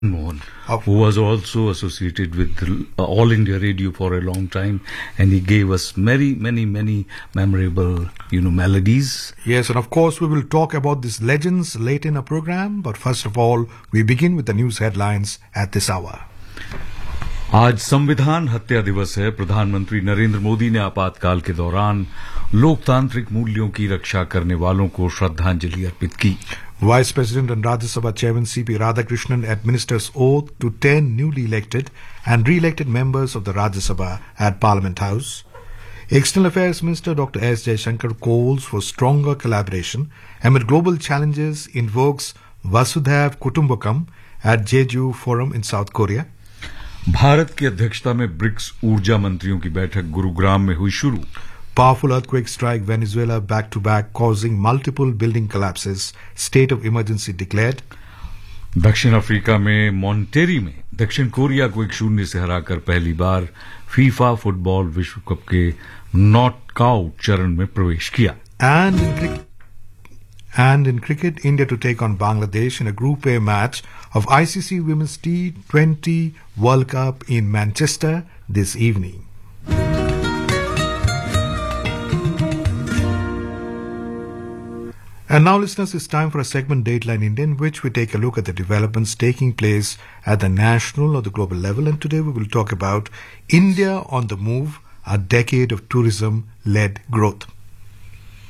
Mohan, who was also associated with All India Radio for a long time, and he gave us many memorable, melodies. Yes, and of course we will talk about these legends late in our program, but first of all, we begin with the news headlines at this hour. आज संविधान हत्या दिवस है। प्रधानमंत्री नरेंद्र मोदी ने आपातकाल के दौरान लोकतांत्रिक मूल्यों की रक्षा करने वालों को श्रद्धांजलि अर्पित की। Vice President and Rajya Sabha Chairman C.P. Radhakrishnan administers oath to 10 newly elected and re-elected members of the Rajya Sabha at Parliament House. External Affairs Minister Dr. S. Jaishankar calls for stronger collaboration amid global challenges, invokes Vasudhaiv Kutumbakam at Jeju Forum in South Korea. Bharat की अध्यक्षता में BRICS ऊर्जा मंत्रियों की बैठक गुरुग्राम में हुई शुरू। Powerful earthquake strike Venezuela back-to-back, causing multiple building collapses. State of emergency declared. दक्षिण अफ्रीका में मॉन्टेरी में दक्षिण कोरिया को 1-0 से हराकर पहली बार फीफा फुटबॉल विश्व कप के नॉकआउट चरण में प्रवेश किया। And in cricket, India to take on Bangladesh in a Group A match of ICC Women's T20 World Cup in Manchester this evening. And now, listeners, it's time for a segment Dateline India, in which we take a look at the developments taking place at the national or the global level. And today we will talk about India on the Move, a decade of tourism-led growth.